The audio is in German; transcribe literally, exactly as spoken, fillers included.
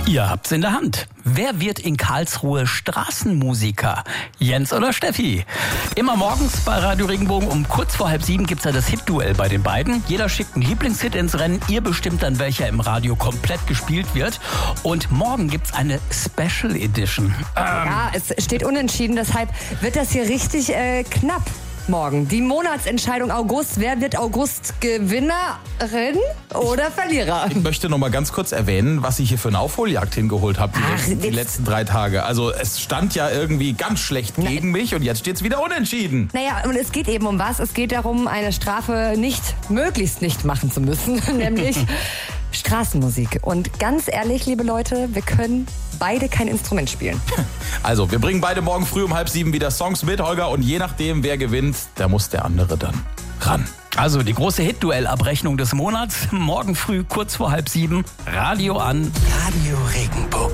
Ihr habt's in der Hand. Wer wird in Karlsruhe Straßenmusiker? Jens oder Steffi? Immer morgens bei Radio Regenbogen um kurz vor halb sieben gibt's ja das Hit-Duell bei den beiden. Jeder schickt einen Lieblingshit ins Rennen. Ihr bestimmt dann, welcher im Radio komplett gespielt wird. Und morgen gibt's eine Special Edition. Ähm. Ja, es steht unentschieden, deshalb wird das hier richtig äh, knapp. Morgen die Monatsentscheidung August. Wer wird August Gewinnerin oder Verlierer? Ich möchte noch mal ganz kurz erwähnen, was ich hier für eine Aufholjagd hingeholt habe die, Ach, letzten, die letzten drei Tage. Also es stand ja irgendwie ganz schlecht gegen Na, mich und jetzt steht es wieder unentschieden. Naja, und es geht eben um was? Es geht darum, eine Strafe nicht, möglichst nicht machen zu müssen, nämlich Straßenmusik. Und ganz ehrlich, liebe Leute, wir können beide kein Instrument spielen. Also, wir bringen beide morgen früh um halb sieben wieder Songs mit, Holger. Und je nachdem, wer gewinnt, da muss der andere dann ran. Also die große Hit-Duell-Abrechnung des Monats. Morgen früh, kurz vor halb sieben. Radio an. Radio Regenbogen.